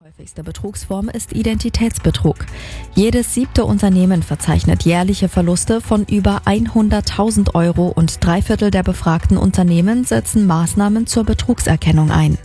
Häufigste Betrugsform ist Identitätsbetrug. Jedes 7. Unternehmen verzeichnet jährliche Verluste von über 100.000 Euro und 3/4 der befragten Unternehmen setzen Maßnahmen zur Betrugserkennung ein.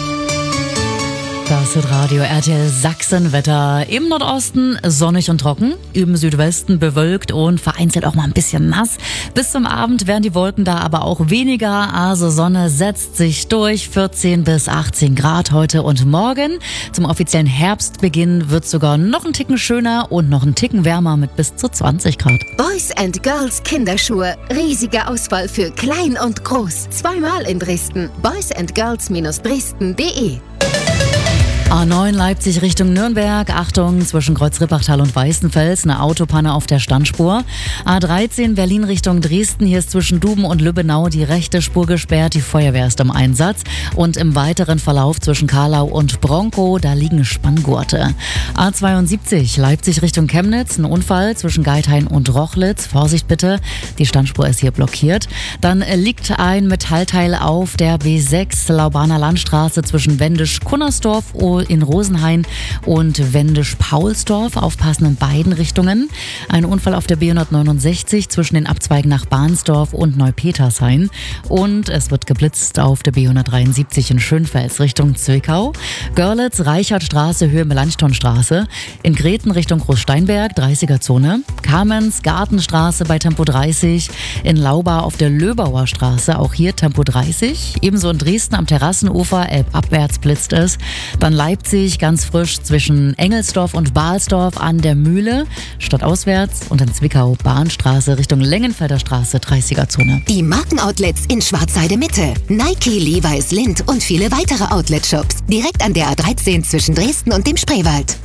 Das ist Radio RTL Sachsen-Wetter. Im Nordosten sonnig und trocken, im Südwesten bewölkt und vereinzelt auch mal ein bisschen nass. Bis zum Abend werden die Wolken da aber auch weniger, also Sonne setzt sich durch. 14 bis 18 Grad heute und morgen. Zum offiziellen Herbstbeginn wird sogar noch ein Ticken schöner und noch ein Ticken wärmer mit bis zu 20 Grad. Boys & Girls Kinderschuhe. Riesige Auswahl für klein und groß. Zweimal in Dresden. boysandgirls-dresden.de. A9 Leipzig Richtung Nürnberg. Achtung, zwischen Kreuz-Rippachtal und Weißenfels eine Autopanne auf der Standspur. A13 Berlin Richtung Dresden. Hier ist zwischen Duben und Lübbenau die rechte Spur gesperrt. Die Feuerwehr ist im Einsatz. Und im weiteren Verlauf zwischen Karlau und Bronkow, da liegen Spanngurte. A72 Leipzig Richtung Chemnitz. Ein Unfall zwischen Geithain und Rochlitz. Vorsicht bitte, die Standspur ist hier blockiert. Dann liegt ein Metallteil auf der B6 Laubaner Landstraße zwischen Wendisch-Kunnersdorf in Rosenhain und Wendisch-Paulsdorf. Aufpassen in beiden Richtungen. Ein Unfall auf der B169 zwischen den Abzweigen nach Bahnsdorf und Neupetershain. Und es wird geblitzt auf der B173 in Schönfels Richtung Zwickau. Görlitz, Reichertstraße, Höhe Melanchthonstraße. In Greten Richtung Großsteinberg, 30er-Zone. Kamenz, Gartenstraße bei Tempo 30. In Laubar auf der Löbauer Straße, auch hier Tempo 30. Ebenso in Dresden am Terrassenufer, elbabwärts blitzt es. Dann Leipzig, ganz frisch zwischen Engelsdorf und Balsdorf an der Mühle, stadtauswärts, und in Zwickau Bahnstraße Richtung Lengenfelder Straße, 30er-Zone. Die Markenoutlets in Schwarzheide Mitte. Nike, Levi's, Lindt und viele weitere Outlet-Shops. Direkt an der A13 zwischen Dresden und dem Spreewald.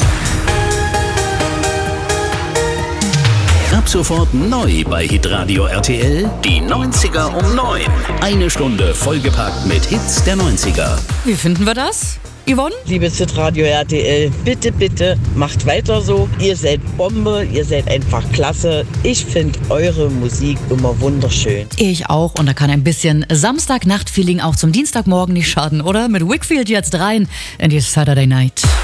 Ab sofort neu bei Hitradio RTL, die 90er um 9. Eine Stunde vollgepackt mit Hits der 90er. Wie finden wir das, Yvonne? Liebes Radio RTL, bitte, bitte, macht weiter so. Ihr seid Bombe, ihr seid einfach klasse. Ich finde eure Musik immer wunderschön. Ich auch, und da kann ein bisschen Samstagnacht-Feeling auch zum Dienstagmorgen nicht schaden, oder? Mit Wickfield jetzt rein in die Saturday Night.